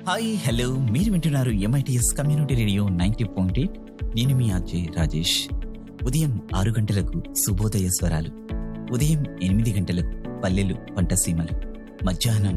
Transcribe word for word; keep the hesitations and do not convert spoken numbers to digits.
Hi hello మీరు వింటున్నారు MITS community radio ninety point eight. నేను మీ అజయ్ రాజేష్. ఉదయం ఆరు గంటలకు శుభోదయ స్వరాలు, ఉదయం ఎనిమిది గంటలకు పల్లెలు పంటసీమలు, మధ్యాహ్నం